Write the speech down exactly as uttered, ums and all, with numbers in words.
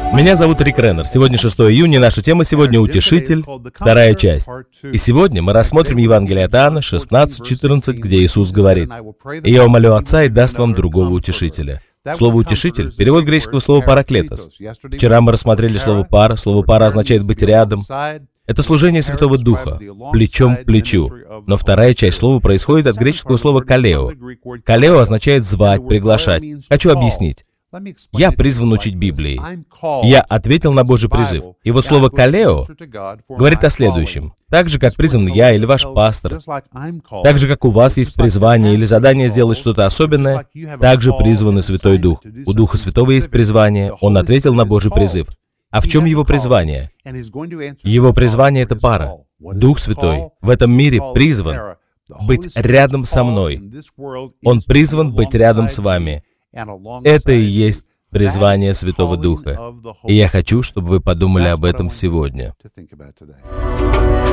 Меня зовут Рик Реннер. Сегодня шестое июня, наша тема сегодня «Утешитель», вторая часть. И сегодня мы рассмотрим Евангелие от Иоанна шестнадцать четырнадцать, где Иисус говорит: «И я умолю Отца, и даст вам другого Утешителя». Слово «утешитель» — перевод греческого слова «параклетос». Вчера мы рассмотрели слово «пара». Слово «пара» означает «быть рядом». Это служение Святого Духа, плечом к плечу. Но вторая часть слова происходит от греческого слова «калео». «Калео» означает «звать», «приглашать». Хочу объяснить. Я призван учить Библии. Я ответил на Божий призыв. И вот слово «калео» говорит о следующем. Так же, как призван я или ваш пастор, так же, как у вас есть призвание или задание сделать что-то особенное, так же призван и Святой Дух. У Духа Святого есть призвание, Он ответил на Божий призыв. А в чем Его призвание? Его призвание — это пара. Дух Святой в этом мире призван быть рядом со мной. Он призван быть рядом с вами. Это и есть призвание Святого Духа. И я хочу, чтобы вы подумали об этом сегодня.